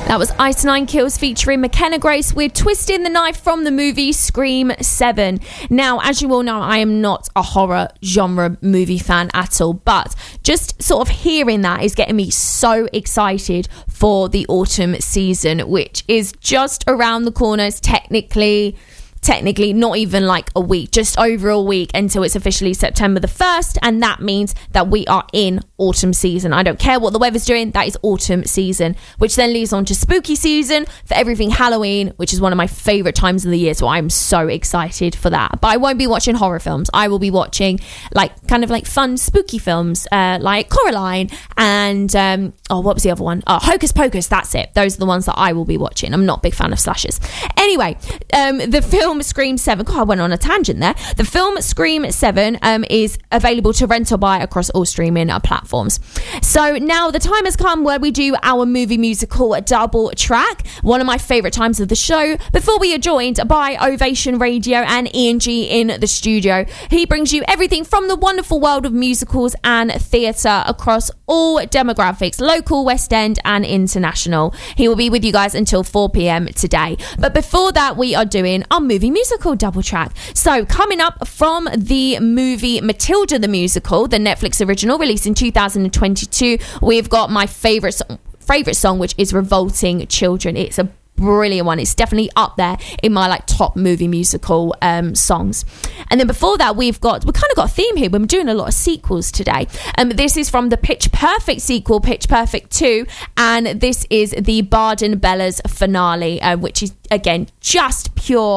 That was Ice Nine Kills featuring McKenna Grace with Twisting the Knife from the movie Scream 7. Now, as you all know, I am not a horror genre movie fan at all, but just sort of hearing that is getting me so excited for the autumn season, which is just around the corner. It's technically not even like a week, just over a week until it's officially September the 1st, and that means that we are in autumn season. I don't care what the weather's doing, that is autumn season, which then leads on to spooky season for everything Halloween, which is one of my favourite times of the year, so I'm so excited for that. But I won't be watching horror films. I will be watching kind of fun spooky films like Coraline and what was the other one? Hocus Pocus. That's it. Those are the ones that I will be watching. I'm not a big fan of slashers. Anyway, the film Scream 7, God, I went on a tangent there. The film Scream 7 is available to rent or buy across all streaming platforms. So now the time has come where we do our movie musical double track, one of my favourite times of the show, before we are joined by Ovation Radio and Ian G in the studio. He brings you everything from the wonderful world of musicals and theatre across all demographics, local, West End and international. He will be with you guys until 4 p.m. today. But before that, we are doing our movie musical double track. So coming up from the movie Matilda the Musical, the Netflix original released in 2022, we've got my favourite song, which is Revolting Children. It's a brilliant one. It's definitely up there in my top movie musical songs. And then before that, we've kind of got a theme here. We're doing a lot of sequels today. This is from the Pitch Perfect sequel, Pitch Perfect 2, and this is the Barden Bellas finale, which is again just pure